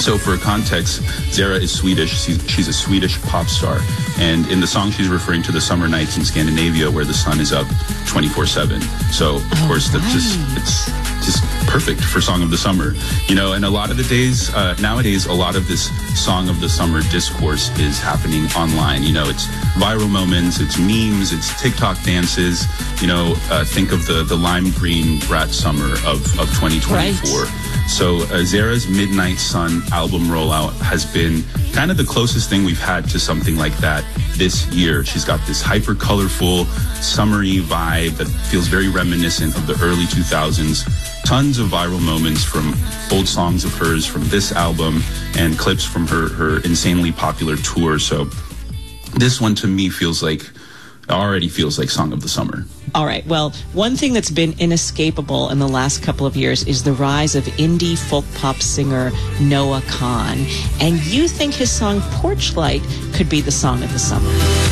So for context, Zara is Swedish. She's a Swedish pop star. And in the song, she's referring to the summer nights in Scandinavia where the sun is up 24/7. So, of course, it's just perfect for Song of the Summer. You know, and a lot of the days, nowadays, a lot of this Song of the Summer discourse is happening online. You know, it's viral moments, it's memes, it's TikTok dances. You know, think of the lime green brat summer of 2024. Right. So Zara's Midnight Sun album rollout has been kind of the closest thing we've had to something like that this year. She's got this hyper colorful, summery vibe that feels very reminiscent of the early 2000s. Tons of viral moments from old songs of hers from this album and clips from her insanely popular tour. So this one to me already feels like Song of the Summer. All right. Well, one thing that's been inescapable in the last couple of years is the rise of indie folk pop singer Noah Kahan. And you think his song Porch Light could be the Song of the Summer.